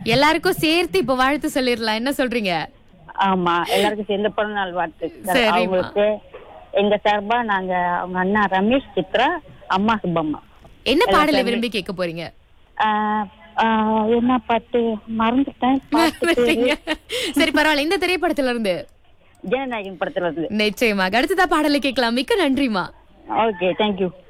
எல்லாருக்கும் சேர்த்து இப்ப வாழ்த்து சொல்லிடலாம், என்ன சொல்றீங்க? ஆமா, எல்லாருக்கும் சேர்ந்து பிறந்த நாள் வாழ்த்துக்கள். சரிம்மா. அவங்களுக்கு எங்க சார்பா நாங்க அவங்க அண்ணா ரமேஷ், சித்ரா, அம்மா சுப்பம்மா. என்ன பாடலை விரும்பி கேட்க போறீங்க? என்ன பாட்டு மறந்துட்டேன். சரி பரவாயில்ல, இந்த திரைப்படத்துல இருந்து ஜனநாயகன் படத்துல இருந்து. நிச்சயமாக அடுத்ததா பாடலை கேட்கலாம். மிக்க நன்றிமா. Okay, thank you.